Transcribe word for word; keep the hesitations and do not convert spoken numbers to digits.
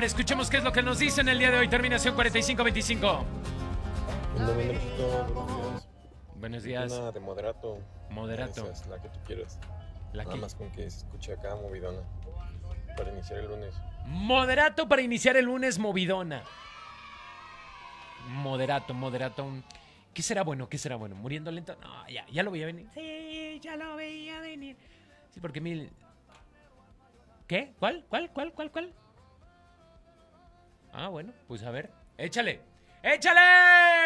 escuchemos qué es lo que nos dicen el día de hoy. Terminación cuarenta y cinco veinticinco. Un domingo, buenos días. Buenos días. Una de moderato. Moderato. Esa es la que tú quieras. La Nada que... más con que se escuche acá movidona. Para iniciar el lunes. Moderato para iniciar el lunes, movidona. Moderato, moderato. ¿Qué será bueno? ¿Qué será bueno? ¿Muriendo lento? No, ya, ya lo veía venir. Sí, ya lo veía venir. Sí, porque mil... ¿Qué? ¿Cuál? ¿Cuál? ¿Cuál? ¿Cuál? ¿Cuál? Ah, bueno, pues a ver. ¡Échale! ¡Échale!